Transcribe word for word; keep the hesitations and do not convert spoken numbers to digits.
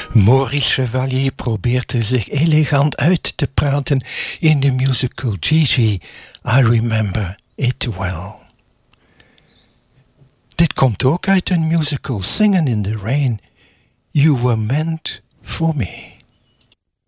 Maurice Chevalier probeerde zich elegant uit te praten in de musical Gigi, I Remember It Well. Dit komt ook uit een musical Singin' in the Rain, You Were Meant for Me.